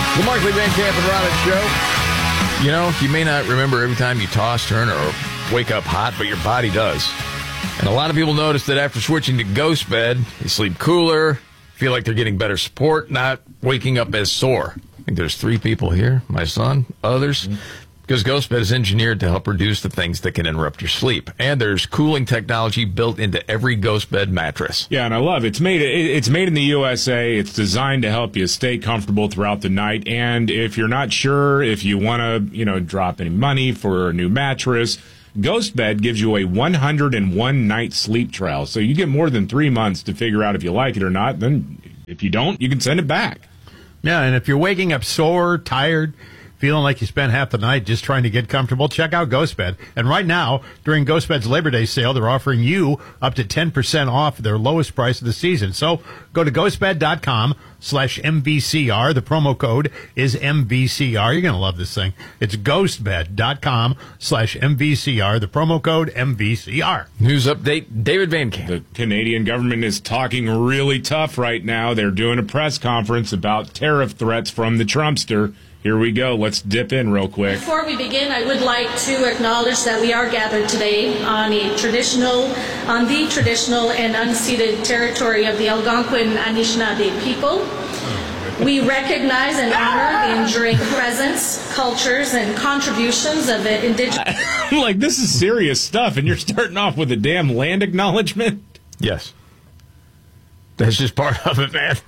The Markley, Van Camp, and Robbins Show. You know, you may not remember every time you toss, turn, or wake up hot, but your body does. And a lot of people notice that after switching to Ghost Bed, they sleep cooler, feel like they're getting better support, not waking up as sore. I think there's 3 people here, my son, others, because Ghost Bed is engineered to help reduce the things that can interrupt your sleep. And there's cooling technology built into every Ghost Bed mattress. Yeah, and I love it. It's made in the USA. It's designed to help you stay comfortable throughout the night. And if you're not sure if you want to, drop any money for a new mattress, Ghost Bed gives you a 101-night sleep trial. So you get more than 3 months to figure out if you like it or not. Then if you don't, you can send it back. Yeah, and if you're waking up sore, tired, feeling like you spent half the night just trying to get comfortable, check out Ghost Bed. And right now, during Ghost Bed's Labor Day sale, they're offering you up to 10% off their lowest price of the season. So go to ghostbed.com/MVCR. The promo code is MVCR. You're going to love this thing. It's ghostbed.com/MVCR. The promo code MVCR. News update, David Van Camp. The Canadian government is talking really tough right now. They're doing a press conference about tariff threats from the Trumpster. Here we go. Let's dip in real quick. Before we begin, I would like to acknowledge that we are gathered today on the traditional and unceded territory of the Algonquin Anishinaabe people. We recognize and honor the enduring presence, cultures, and contributions of the indigenous. I'm like, this is serious stuff, and you're starting off with a damn land acknowledgement? Yes. That's just part of it, man.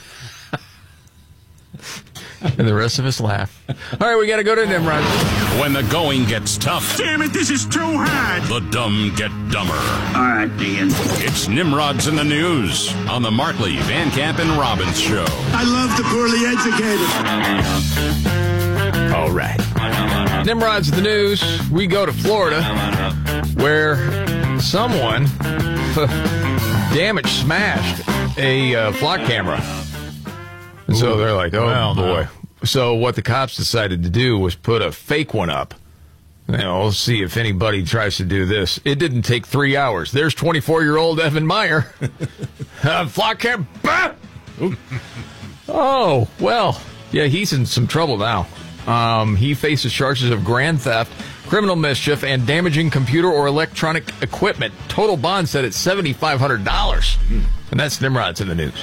And the rest of us laugh. All right, we got to go to Nimrod. When the going gets tough. Damn it, this is too hard. The dumb get dumber. All right, Dean. It's Nimrod's in the News on the Markley, Van Camp, and Robbins Show. I love the poorly educated. All right. Nimrod's in the News. We go to Florida, where someone smashed a flock camera. And so they're like, oh, boy. No. So what the cops decided to do was put a fake one up. We'll see if anybody tries to do this. It didn't take 3 hours. There's 24-year-old Evan Meyer. Flock cam. Oh, well. Yeah, he's in some trouble now. He faces charges of grand theft, criminal mischief, and damaging computer or electronic equipment. Total bond set at $7,500. And that's Nimrod's in the News.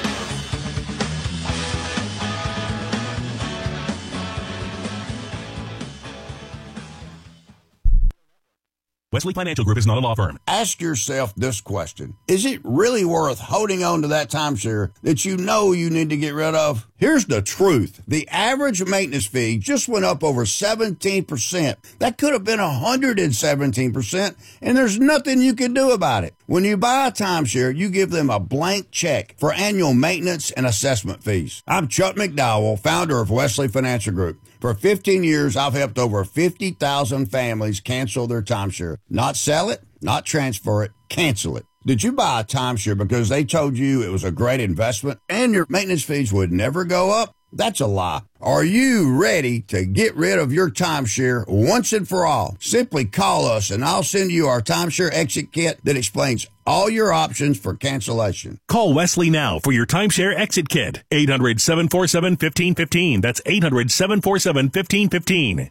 Wesley Financial Group is not a law firm. Ask yourself this question. Is it really worth holding on to that timeshare that you know you need to get rid of? Here's the truth. The average maintenance fee just went up over 17%. That could have been 117%, and there's nothing you can do about it. When you buy a timeshare, you give them a blank check for annual maintenance and assessment fees. I'm Chuck McDowell, founder of Wesley Financial Group. For 15 years, I've helped over 50,000 families cancel their timeshare. Not sell it, not transfer it, cancel it. Did you buy a timeshare because they told you it was a great investment and your maintenance fees would never go up? That's a lie. Are you ready to get rid of your timeshare once and for all? Simply call us and I'll send you our timeshare exit kit that explains all your options for cancellation. Call Wesley now for your timeshare exit kit. 800-747-1515. That's 800-747-1515.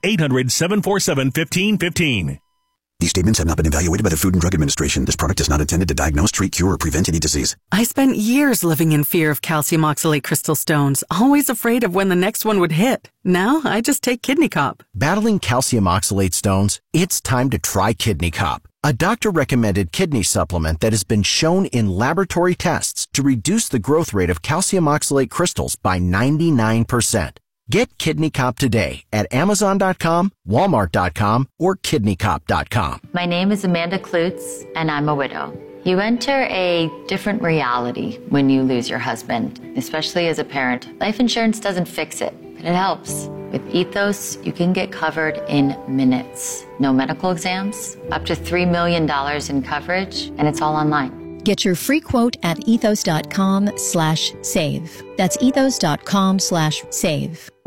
800-747-1515. These statements have not been evaluated by the Food and Drug Administration. This product is not intended to diagnose, treat, cure, or prevent any disease. I spent years living in fear of calcium oxalate crystal stones, always afraid of when the next one would hit. Now, I just take Kidney Cop. Battling calcium oxalate stones? It's time to try Kidney Cop, a doctor-recommended kidney supplement that has been shown in laboratory tests to reduce the growth rate of calcium oxalate crystals by 99%. Get Kidney Cop today at Amazon.com, Walmart.com, or KidneyCop.com. My name is Amanda Klutz, and I'm a widow. You enter a different reality when you lose your husband, especially as a parent. Life insurance doesn't fix it, but it helps. With Ethos, you can get covered in minutes. No medical exams, up to $3 million in coverage, and it's all online. Get your free quote at ethos.com/save. That's ethos.com/save.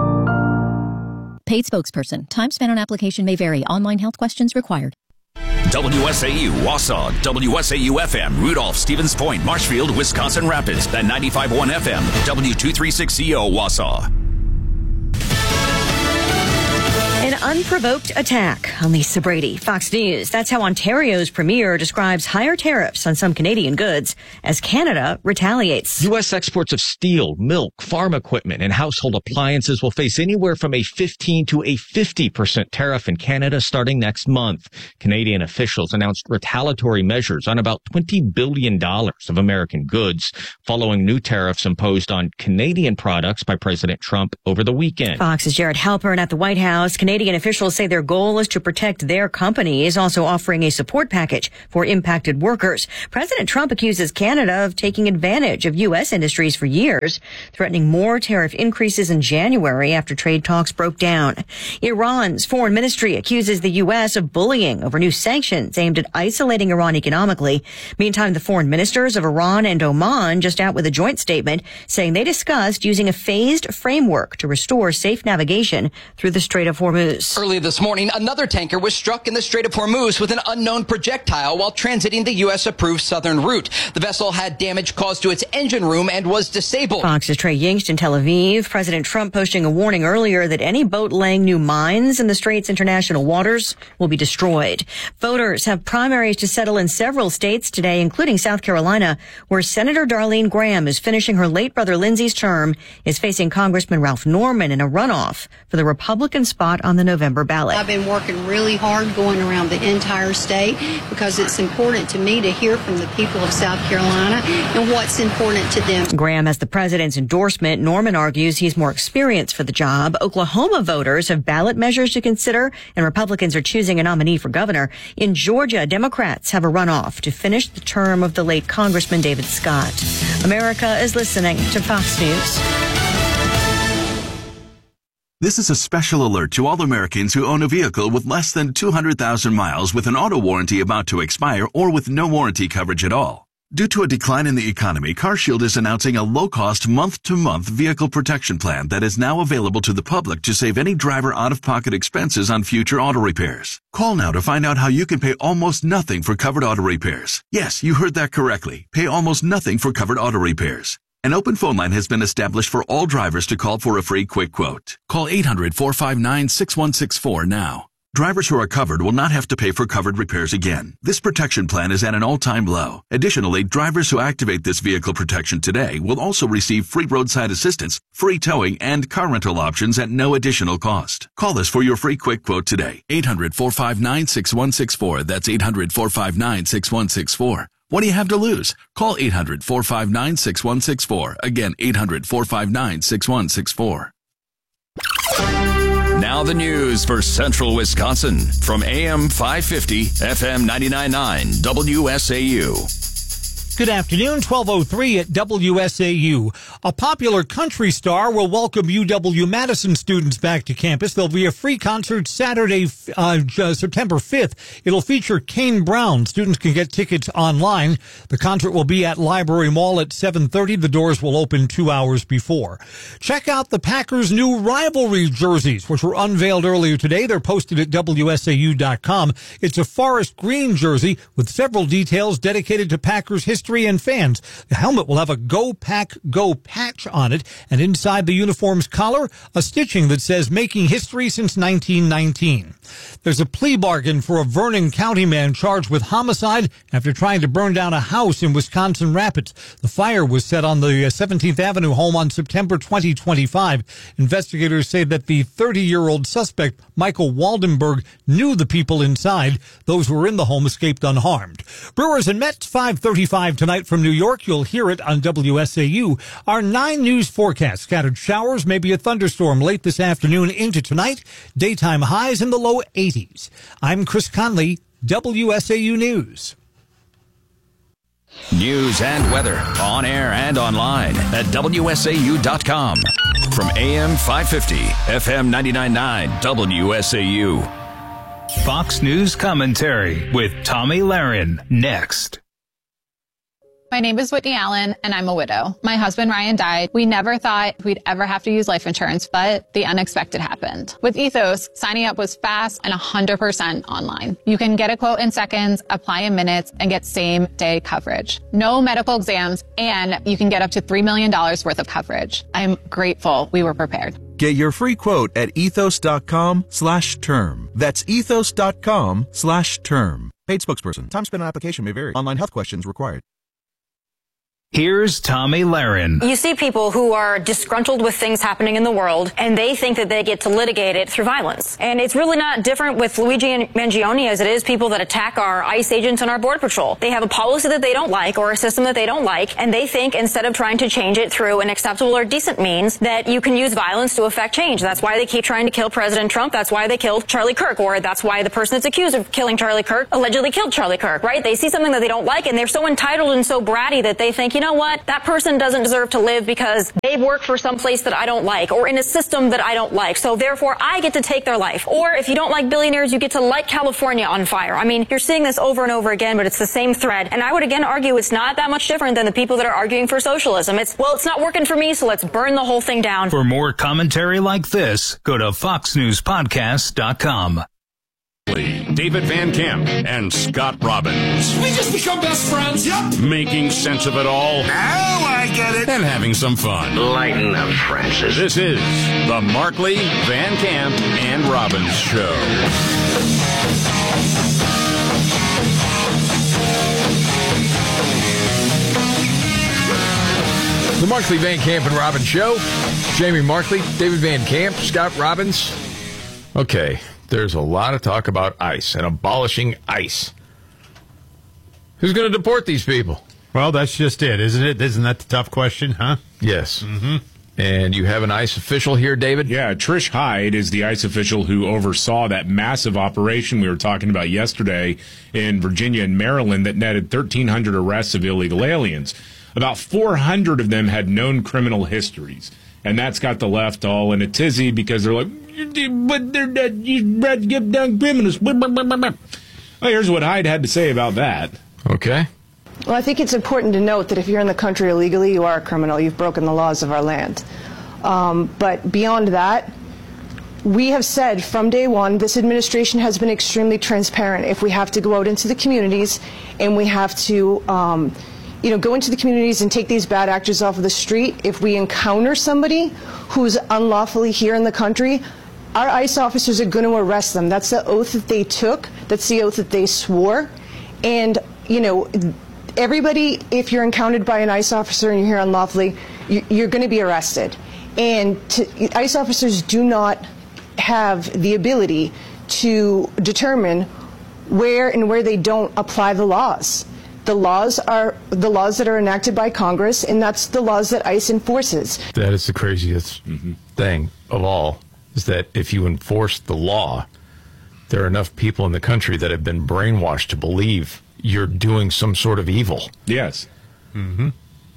Paid spokesperson. Time spent on application may vary. Online health questions required. WSAU, Wausau, WSAU-FM, Rudolph, Stevens Point, Marshfield, Wisconsin Rapids, and 95.1 FM, W236CO, Wausau. An unprovoked attack. I'm Lisa Brady, Fox News. That's how Ontario's premier describes higher tariffs on some Canadian goods as Canada retaliates. U.S. exports of steel, milk, farm equipment, and household appliances will face anywhere from a 15 to a 50% tariff in Canada starting next month. Canadian officials announced retaliatory measures on about $20 billion of American goods following new tariffs imposed on Canadian products by President Trump over the weekend. Fox's Jared Halpern at the White House. Canadian officials say their goal is to protect their companies, also offering a support package for impacted workers. President Trump accuses Canada of taking advantage of U.S. industries for years, threatening more tariff increases in January after trade talks broke down. Iran's foreign ministry accuses the U.S. of bullying over new sanctions aimed at isolating Iran economically. Meantime, the foreign ministers of Iran and Oman just out with a joint statement saying they discussed using a phased framework to restore safe navigation through the Strait of Hormuz. Early this morning, another tanker was struck in the Strait of Hormuz with an unknown projectile while transiting the U.S.-approved southern route. The vessel had damage caused to its engine room and was disabled. Fox's Trey Yingst in Tel Aviv. President Trump posting a warning earlier that any boat laying new mines in the Strait's international waters will be destroyed. Voters have primaries to settle in several states today, including South Carolina, where Senator Darlene Graham is finishing her late brother Lindsey's term, is facing Congressman Ralph Norman in a runoff for the Republican spot on the November ballot. I've been working really hard going around the entire state because it's important to me to hear from the people of South Carolina and what's important to them. Graham has the president's endorsement. Norman argues he's more experienced for the job. Oklahoma voters have ballot measures to consider, and Republicans are choosing a nominee for governor. In Georgia, Democrats have a runoff to finish the term of the late Congressman David Scott. America is listening to Fox News. This is a special alert to all Americans who own a vehicle with less than 200,000 miles with an auto warranty about to expire or with no warranty coverage at all. Due to a decline in the economy, CarShield is announcing a low-cost month-to-month vehicle protection plan that is now available to the public to save any driver out-of-pocket expenses on future auto repairs. Call now to find out how you can pay almost nothing for covered auto repairs. Yes, you heard that correctly. Pay almost nothing for covered auto repairs. An open phone line has been established for all drivers to call for a free quick quote. Call 800-459-6164 now. Drivers who are covered will not have to pay for covered repairs again. This protection plan is at an all-time low. Additionally, drivers who activate this vehicle protection today will also receive free roadside assistance, free towing, and car rental options at no additional cost. Call us for your free quick quote today. 800-459-6164. That's 800-459-6164. What do you have to lose? Call 800-459-6164. Again, 800-459-6164. Now the news for Central Wisconsin from AM 550, FM 99.9, WSAU. Good afternoon, 12:03 at WSAU. A popular country star will welcome UW-Madison students back to campus. There'll be a free concert Saturday, September 5th. It'll feature Kane Brown. Students can get tickets online. The concert will be at Library Mall at 7:30. The doors will open 2 hours before. Check out the Packers' new rivalry jerseys, which were unveiled earlier today. They're posted at WSAU.com. It's a forest green jersey with several details dedicated to Packers history and fans. The helmet will have a Go Pack Go patch on it, and inside the uniform's collar, a stitching that says making history since 1919. There's a plea bargain for a Vernon County man charged with homicide after trying to burn down a house in Wisconsin Rapids. The fire was set on the 17th Avenue home on September 2025. Investigators say that the 30-year-old suspect, Michael Waldenberg, knew the people inside. Those who were in the home escaped unharmed. Brewers and Mets, 5:35 tonight from New York. You'll hear it on WSAU. Our 9 news forecast. Scattered showers, maybe a thunderstorm late this afternoon into tonight. Daytime highs in the low 80s. I'm Chris Conley, WSAU News. News and weather on air and online at WSAU.com. From AM 550, FM 99.9, WSAU. Fox News Commentary with Tommy Lahren next. My name is Whitney Allen, and I'm a widow. My husband, Ryan, died. We never thought we'd ever have to use life insurance, but the unexpected happened. With Ethos, signing up was fast and 100% online. You can get a quote in seconds, apply in minutes, and get same-day coverage. No medical exams, and you can get up to $3 million worth of coverage. I'm grateful we were prepared. Get your free quote at ethos.com/term. That's ethos.com/term. Paid spokesperson. Time spent on application may vary. Online health questions required. Here's Tommy Lahren. You see people who are disgruntled with things happening in the world, and they think that they get to litigate it through violence. And it's really not different with Luigi Mangione as it is people that attack our ICE agents and our Border Patrol. They have a policy that they don't like or a system that they don't like, and they think instead of trying to change it through an acceptable or decent means, that you can use violence to affect change. That's why they keep trying to kill President Trump. That's why they killed Charlie Kirk, or that's why the person that's accused of killing Charlie Kirk allegedly killed Charlie Kirk, right? They see something that they don't like, and they're so entitled and so bratty that they think, you know what, that person doesn't deserve to live because they work for some place that I don't like or in a system that I don't like. So therefore, I get to take their life. Or if you don't like billionaires, you get to light California on fire. I mean, you're seeing this over and over again, but it's the same thread. And I would again argue it's not that much different than the people that are arguing for socialism. It's not working for me, so let's burn the whole thing down. For more commentary like this, go to foxnewspodcast.com. David Van Camp and Scott Robbins. We just become best friends. Yep. Making sense of it all. Now I get it. And having some fun. Lighten up, Francis. This is the Markley, Van Camp, and Robbins Show. The Markley, Van Camp, and Robbins Show. Jamie Markley, David Van Camp, Scott Robbins. Okay. There's a lot of talk about ICE and abolishing ICE. Who's going to deport these people? Well, that's just it, isn't it? Isn't that the tough question, huh? Yes. Mm-hmm. And you have an ICE official here, David? Yeah, Trish Hyde is the ICE official who oversaw that massive operation we were talking about yesterday in Virginia and Maryland that netted 1,300 arrests of illegal aliens. About 400 of them had known criminal histories. And that's got the left all in a tizzy because they're like, but they're not, you give down criminals. Well, here's what Hyde had to say about that. Okay. Well, I think it's important to note that if you're in the country illegally, you are a criminal. You've broken the laws of our land. But beyond that, we have said from day one, this administration has been extremely transparent. If we have to go out into the communities and we have to go into the communities and take these bad actors off of the street, if we encounter somebody who's unlawfully here in the country, our ICE officers are going to arrest them. That's the oath that they took. That's the oath that they swore. And, everybody, if you're encountered by an ICE officer and you're here unlawfully, you're going to be arrested. And ICE officers do not have the ability to determine where they don't apply the laws. The laws are the laws that are enacted by Congress, and that's the laws that ICE enforces. That is the craziest thing of all, is that if you enforce the law, there are enough people in the country that have been brainwashed to believe you're doing some sort of evil. Yes. Mm-hmm.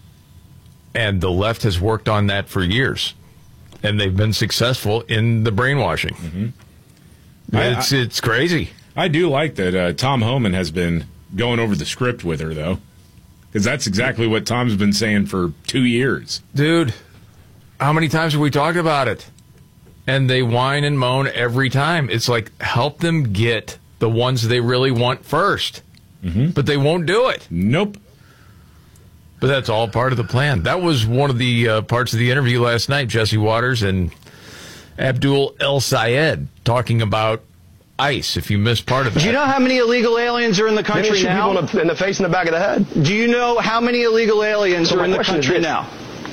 And the left has worked on that for years, and they've been successful in the brainwashing. Mm-hmm. It's crazy. I do like that Tom Homan has been going over the script with her, though, because that's exactly what Tom's been saying for 2 years. Dude, how many times have we talked about it? And they whine and moan every time. It's like, help them get the ones they really want first. Mm-hmm. But they won't do it. Nope. But that's all part of the plan. That was one of the parts of the interview last night, Jesse Waters and Abdul El Sayed talking about ICE, if you missed part of that. Do you know how many illegal aliens are in the country now? People in the face and the back of the head. Do you know how many illegal aliens are in the country now?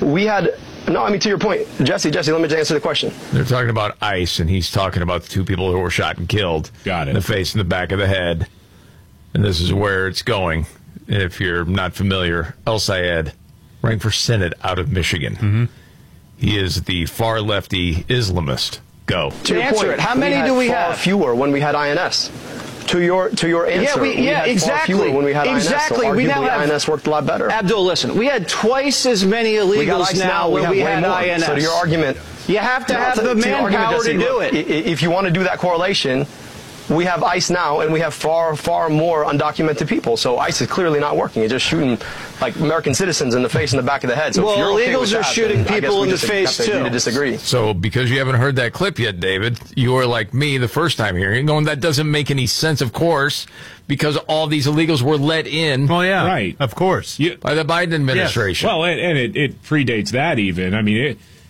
To your point, Jesse, let me just answer the question. They're talking about ICE, and he's talking about the 2 people who were shot and killed. Got it. In the face and the back of the head. And this is where it's going. If you're not familiar, El Sayed, running for Senate out of Michigan. Mm-hmm. He is the far lefty Islamist. Go. To your answer point, it. How many do we have? Far fewer when we had INS. To your answer, we had exactly. far fewer when we had INS. Exactly. So we now have INS worked a lot better. Abdul, listen. We had twice as many illegals now when we had INS. So to your argument, you have to have the manpower to do it. If you want to do that correlation, we have ICE now, and we have far, far more undocumented people. So ICE is clearly not working. It's just shooting like American citizens in the face and the back of the head. So well, if you're illegals okay are with that, shooting people in the face have to too. To disagree. So because you haven't heard that clip yet, David, you are like me the first time hearing it, going, that doesn't make any sense, of course, because all these illegals were let in. Oh, yeah. Right. Of course. By the Biden administration. Yes. Well, and it predates that even. I mean,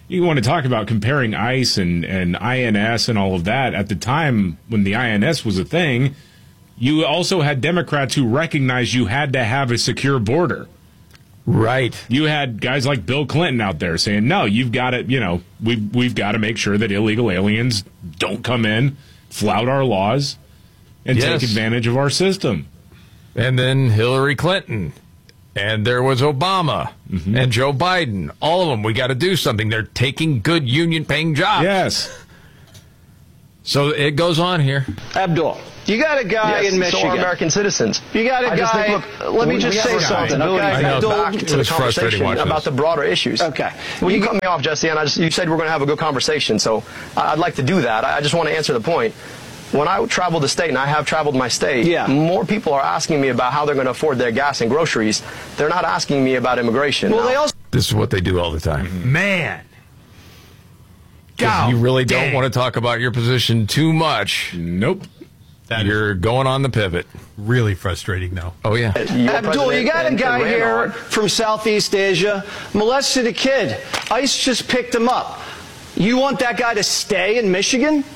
you want to talk about comparing ICE and INS and all of that. At the time when the INS was a thing, you also had Democrats who recognized you had to have a secure border. Right. You had guys like Bill Clinton out there saying, no, you've got to, we've got to make sure that illegal aliens don't come in, flout our laws, and take advantage of our system. And then Hillary Clinton. And there was Obama and Joe Biden. All of them, we got to do something. They're taking good union-paying jobs. Yes. So it goes on here. Abdul, you got a guy in Michigan. So are American citizens. You got a guy. Let me just say something. Okay, I know. Back to the conversation about the broader issues. Okay. Well, you cut me off, Jesse, and you said we're going to have a good conversation. So I'd like to do that. I just want to answer the point. When I travel the state, and I have traveled my state, more people are asking me about how they're going to afford their gas and groceries. They're not asking me about immigration. Well, they also. This is what they do all the time. Man. You really don't want to talk about your position too much. Nope. You're going on the pivot. Really frustrating, though. Oh, yeah. Abdul, you got a guy here from Southeast Asia, molested a kid. ICE just picked him up. You want that guy to stay in Michigan?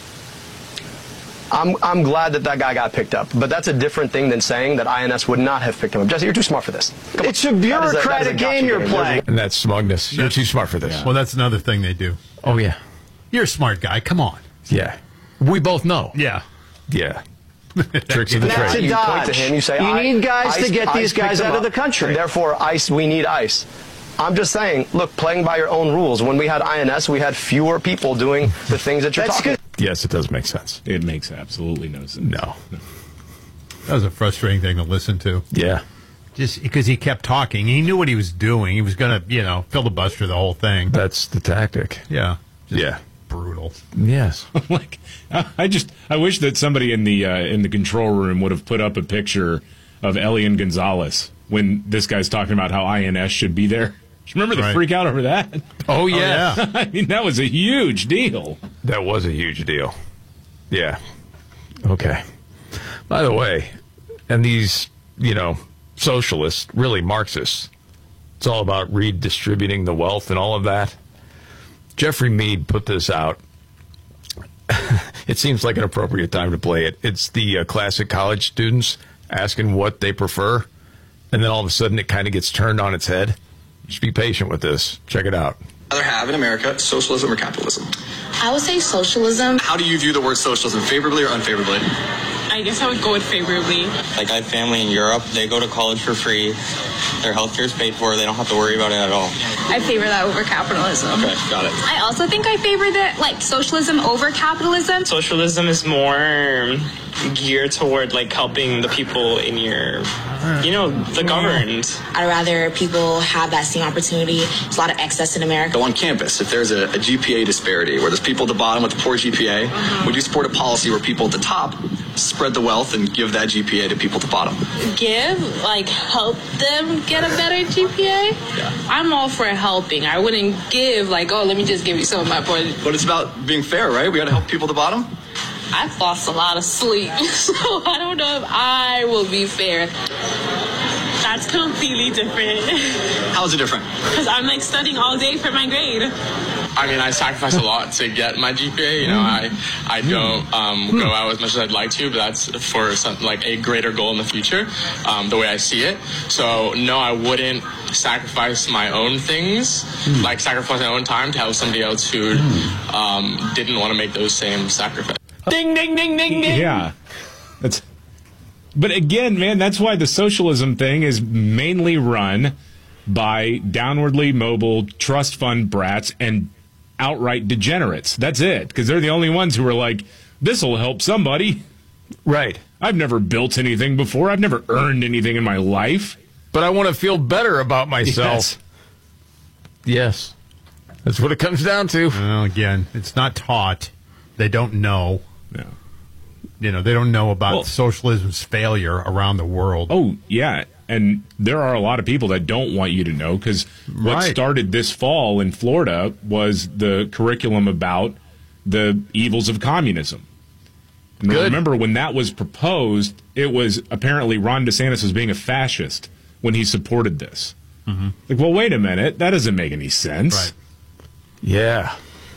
I'm glad that guy got picked up, but that's a different thing than saying that INS would not have picked him up. Jesse, you're too smart for this. It's a bureaucratic game you're playing. And that's smugness. You're too smart for this. Yeah. Well, that's another thing they do. Oh, yeah. You're a smart guy. Come on. Yeah. We both know. Yeah. Yeah. Tricks of the trade. You point to him, you say, you need guys ICE, to get these guys out of the country. And therefore, ICE, we need ICE. I'm just saying, look, playing by your own rules. When we had INS, we had fewer people doing the things that you're talking about. Yes, it does make sense. It makes absolutely no sense. No. That was a frustrating thing to listen to. Yeah. Just because he kept talking. He knew what he was doing. He was going to, filibuster the whole thing. That's the tactic. Yeah. Yeah. Brutal. Yes. I wish that somebody in the control room would have put up a picture of Elian Gonzalez when this guy's talking about how INS should be there. Remember the freak out over that? Oh, yeah. I mean, that was a huge deal. That was a huge deal. Yeah. Okay. By the way, and these, socialists, really Marxists, it's all about redistributing the wealth and all of that. Jeffrey Mead put this out. It seems like an appropriate time to play it. It's the classic college students asking what they prefer, and then all of a sudden it kind of gets turned on its head. Just be patient with this. Check it out. Rather have in America socialism or capitalism? I would say socialism. How do you view the word socialism, favorably or unfavorably? I guess I would go with favorably. Like, I have family in Europe. They go to college for free. Their healthcare is paid for. They don't have to worry about it at all. I favor that over capitalism. Okay, got it. I also think I favor that, socialism over capitalism. Socialism is more geared toward, helping the people in your, the governed. I'd rather people have that same opportunity. There's a lot of excess in America. So on campus, if there's a GPA disparity where there's people at the bottom with a poor GPA, would you support a policy where people at the top spread the wealth and give that GPA to people at the bottom? Help them get a better GPA? Yeah. I'm all for helping. I wouldn't give, let me just give you some of my points. But it's about being fair, right? We got to help people at the bottom? I've lost a lot of sleep, so I don't know if I will be fair. That's completely different. How is it different? Because I'm studying all day for my grade. I mean, I sacrifice a lot to get my GPA. I don't go out as much as I'd like to, but that's for a greater goal in the future, the way I see it. So, no, I wouldn't sacrifice my own things, sacrifice my own time to help somebody else who didn't want to make those same sacrifices. Ding, ding, ding, ding, ding. Yeah. But again, man, that's why the socialism thing is mainly run by downwardly mobile trust fund brats and outright degenerates. That's it. Because they're the only ones who are like, this will help somebody. Right. I've never built anything before. I've never earned anything in my life. But I want to feel better about myself. Yes. That's what it comes down to. Well, again, it's not taught. They don't know. No. They don't know about socialism's failure around the world. Oh, yeah. And there are a lot of people that don't want you to know, because what started this fall in Florida was the curriculum about the evils of communism. And remember, when that was proposed, it was apparently Ron DeSantis was being a fascist when he supported this. Mm-hmm. Well, wait a minute. That doesn't make any sense. Yeah.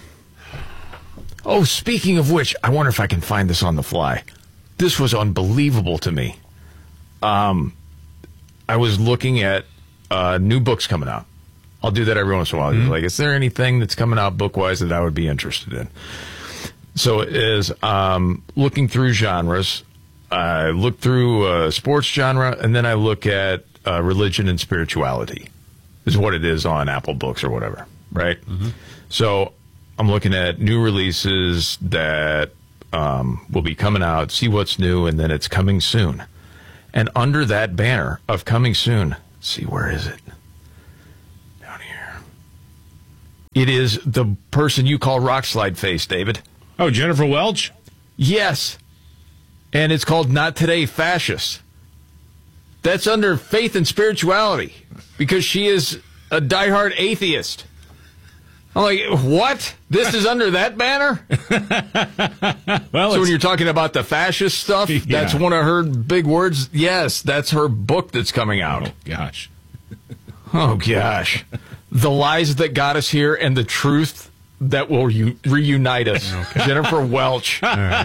Oh, speaking of which, I wonder if I can find this on the fly. This was unbelievable to me. I was looking at new books coming out. I'll do that every once in a while. Like, is there anything that's coming out book-wise that I would be interested in? So it is looking through genres. I look through sports genre, and then I look at religion and spirituality, is what it is on Apple Books or whatever, right? So I'm looking at new releases that will be coming out, see what's new, and then it's coming soon. And under that banner of coming soon, see, where is it? Down here. It is the person you call Rockslide Face, David. Oh, Jennifer Welch? Yes. And it's called Not Today Fascist. That's under faith and spirituality because she is a diehard atheist. I'm like, what? This is under that banner? Well, so when you're talking about the fascist stuff, that's one of her big words. Yes, that's her book that's coming out. Oh, gosh. Oh, gosh. The lies that got us here and the truth that will reunite us. Okay. Jennifer Welch. Right.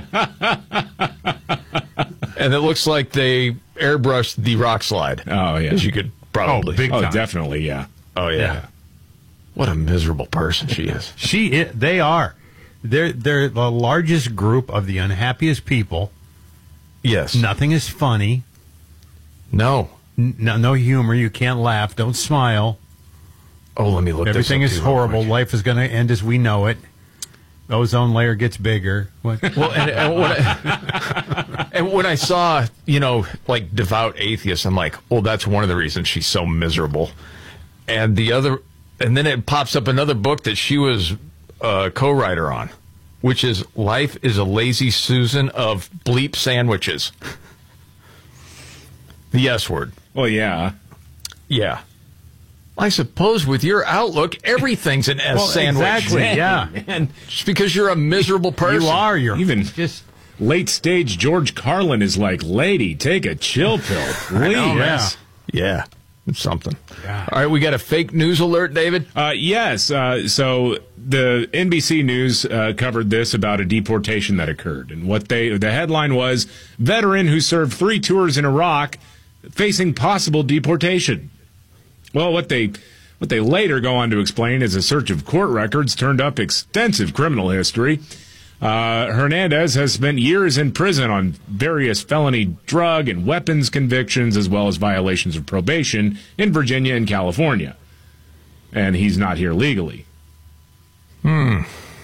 And it looks like they airbrushed the rock slide. Oh, yeah. As you could probably. Big time. Definitely, yeah. Oh, yeah. What a miserable person she is. They are. They're the largest group of the unhappiest people. Yes. Nothing is funny. No. No humor. You can't laugh. Don't smile. Oh, let me look. Everything is horrible. Life is going to end as we know it. Ozone layer gets bigger. What? Well, and when I saw, like devout atheists, I'm like, oh, that's one of the reasons she's so miserable. And then it pops up another book that she was a co-writer on, which is Life is a Lazy Susan of Bleep Sandwiches. The S word. Well, yeah. Yeah. I suppose with your outlook, everything's an S sandwich. Exactly, yeah. And just because you're a miserable person. You are. You're even just late stage George Carlin is like, lady, take a chill pill, please. Yeah. It's something. Yeah. All right, we got a fake news alert, David? Yes. So the NBC News covered this about a deportation that occurred. And the headline was, veteran who served 3 tours in Iraq facing possible deportation. Well, what they later go on to explain is a search of court records turned up extensive criminal history. Hernandez has spent years in prison on various felony drug and weapons convictions, as well as violations of probation in Virginia and California. And he's not here legally. Yeah.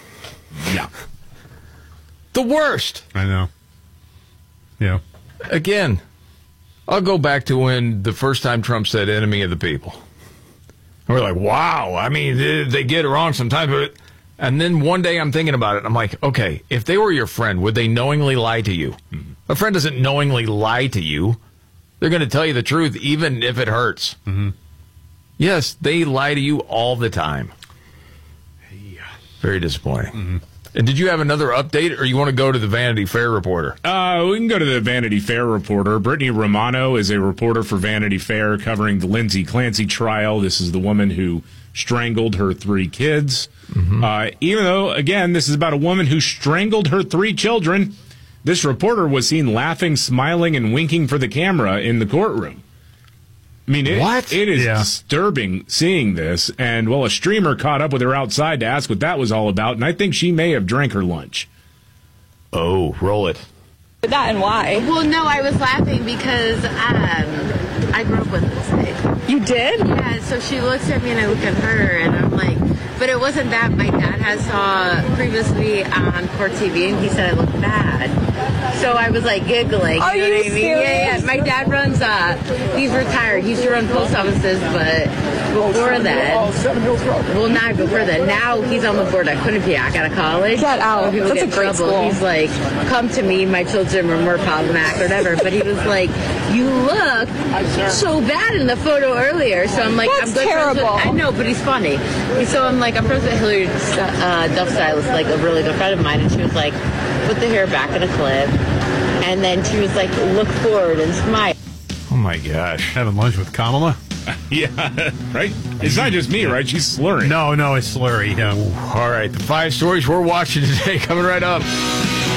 The worst. I know. Yeah. Again, I'll go back to when the first time Trump said enemy of the people. And we're like, wow, I mean, they get it wrong sometimes. But, and then one day I'm thinking about it. I'm like, okay, if they were your friend, would they knowingly lie to you? Mm-hmm. A friend doesn't knowingly lie to you. They're going to tell you the truth, even if it hurts. Mm-hmm. Yes, they lie to you all the time. Yeah. Very disappointing. Mm-hmm. And did you have another update, or you want to go to the Vanity Fair reporter? We can go to the Vanity Fair reporter. Brittany Romano is a reporter for Vanity Fair covering the Lindsay Clancy trial. This is the woman who strangled her 3 kids. Mm-hmm. Even though, again, this is about a woman who strangled her 3 children, this reporter was seen laughing, smiling, and winking for the camera in the courtroom. I mean, it is disturbing seeing this. And, well, a streamer caught up with her outside to ask what that was all about, and I think she may have drank her lunch. Oh, roll it. That and why? Well, no, I was laughing because I grew up with this thing. You did? Yeah, so she looks at me and I look at her and I'm like, but it wasn't that. My dad has saw previously on Court TV and he said I look bad. So I was like giggling. Are you know what I mean? Yeah. My dad runs, he's retired. He used to run post offices, but before that, well, not before that. Now he's on the board at Quinnipiac out of college. Get out. People That's get a great trouble. school. He's like, come to me, my children were more problematic or whatever. But he was like, you look so bad in the photo earlier. So I'm like, That's I'm good terrible. I know, but he's funny. So I'm like, I'm friends with Hillary Duff Stylist, like a really good friend of mine, and she was like, put the hair back in a clip, and then she was like, look forward and smile. Oh my gosh. Having lunch with Kamala? Yeah, right? It's not just me, right? She's slurring. No, it's slurry. Yeah. All right, the 5 stories we're watching today coming right up.